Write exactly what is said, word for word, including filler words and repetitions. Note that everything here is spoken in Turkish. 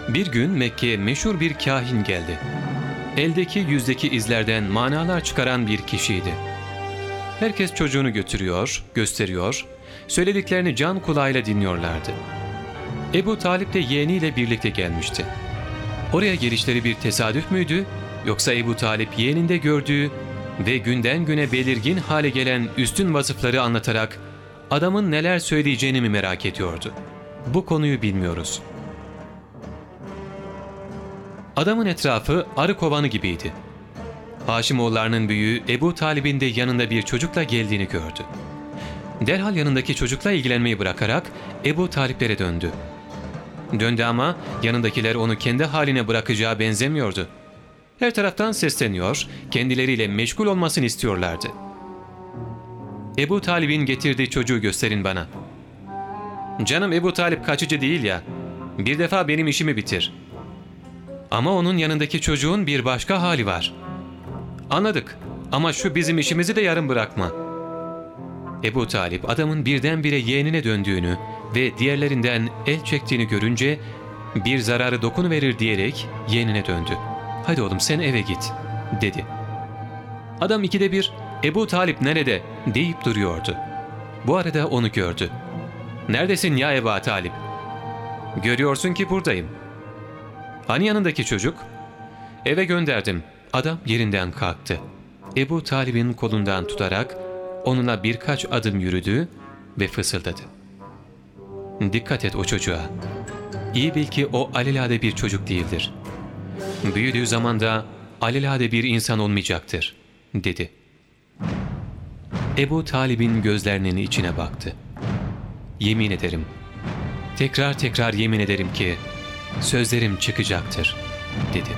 Bir gün Mekke'ye meşhur bir kahin geldi. Eldeki yüzdeki izlerden manalar çıkaran bir kişiydi. Herkes çocuğunu götürüyor, gösteriyor, söylediklerini can kulağıyla dinliyorlardı. Ebu Talip de yeğeniyle birlikte gelmişti. Oraya gelişleri bir tesadüf müydü, yoksa Ebu Talip yeğeninde gördüğü ve günden güne belirgin hale gelen üstün vasıfları anlatarak adamın neler söyleyeceğini mi merak ediyordu? Bu konuyu bilmiyoruz. Adamın etrafı arı kovanı gibiydi. Haşimoğullarının büyüğü Ebu Talib'in de yanında bir çocukla geldiğini gördü. Derhal yanındaki çocukla ilgilenmeyi bırakarak Ebu Taliplere döndü. Döndü ama yanındakiler onu kendi haline bırakacağı benzemiyordu. Her taraftan sesleniyor, kendileriyle meşgul olmasını istiyorlardı. Ebu Talib'in getirdiği çocuğu gösterin bana. Canım Ebu Talip kaçıcı değil ya, bir defa benim işimi bitir. Ama onun yanındaki çocuğun bir başka hali var. Anladık ama şu bizim işimizi de yarım bırakma. Ebu Talip adamın birdenbire yeğenine döndüğünü ve diğerlerinden el çektiğini görünce bir zararı dokunuverir diyerek yeğenine döndü. Hadi oğlum sen eve git dedi. Adam ikide bir Ebu Talip nerede deyip duruyordu. Bu arada onu gördü. Neredesin ya Ebu Talip? Görüyorsun ki buradayım. Hani yanındaki çocuk? Eve gönderdim. Adam yerinden kalktı. Ebu Talib'in kolundan tutarak onunla birkaç adım yürüdü ve fısıldadı. Dikkat et o çocuğa. İyi bil ki o alelade bir çocuk değildir. Büyüdüğü zaman da alelade bir insan olmayacaktır, dedi. Ebu Talib'in gözlerinin içine baktı. Yemin ederim, tekrar tekrar yemin ederim ki sözlerim çıkacaktır, dedi.